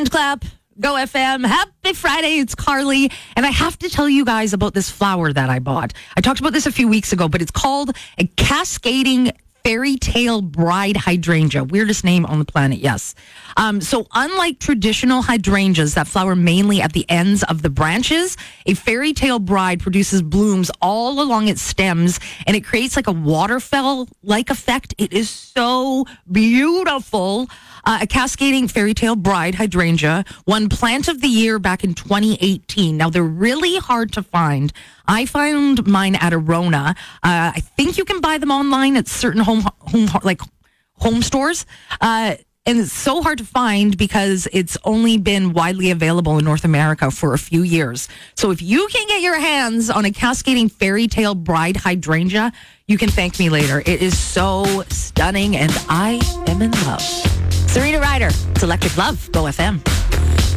Hand clap. Go FM. Happy Friday. It's Carly. And I have to tell you guys about this flower that I bought. I talked about this a few weeks ago, but it's called a cascading fairy tale bride hydrangea. Weirdest name on the planet, yes. So unlike traditional hydrangeas that flower mainly at the ends of the branches, a fairy tale bride produces blooms all along its stems, and it creates like a waterfall-like effect. It is so beautiful. A cascading fairy tale bride hydrangea won Plant of the Year back in 2018. Now, they're really hard to find. I found mine at Arona. I think you can buy them online at certain home stores. And it's so hard to find because it's only been widely available in North America for a few years. So if you can get your hands on a cascading fairy tale bride hydrangea, you can thank me later. It is so stunning, and I am in love. Serena Ryder, it's Electric Love, Go FM.